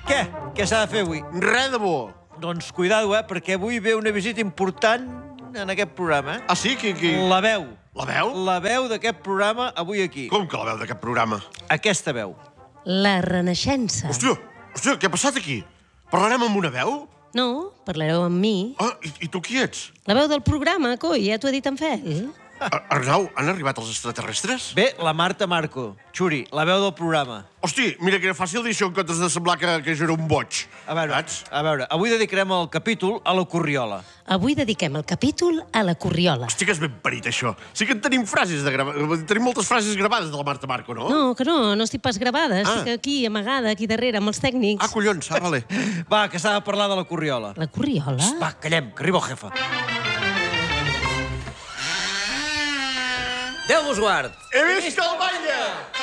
Què? Què s'ha de fer avui? Res de bo. Doncs cuidado, perquè avui ve una visita important en aquest programa. Ah, sí? Qui? La veu. La veu? La veu d'aquest programa avui aquí. Com que la veu d'aquest programa? Aquesta veu. La Renaixença. Hòstia, què ha passat aquí? Parlarem amb una veu? No, parlareu amb mi. Ah, i tu qui ets? La veu del programa, coi, ja t'ho ha dit en Fel. Arnau, han arribat els extraterrestres? Bé, la Marta Marco. Xuri, la veu del programa. Hosti, mira que era fàcil dir això en comptes de semblar que jo era un boig. A veure, avui dedicarem el capítol a la Corriola. Avui dediquem el capítol a la Corriola. Hosti, que és ben parit, això. Sí que en tenim frases tenim moltes frases gravades de la Marta Marco, no? No, que no estic pas gravada. Estic aquí, amagada, aquí darrere, amb els tècnics. Ah, collons, vale. Va, que s'ha de parlar de la Corriola. La Corriola? Va, callem, que arriba el jefe. Déu vos guard! He vist el batlle!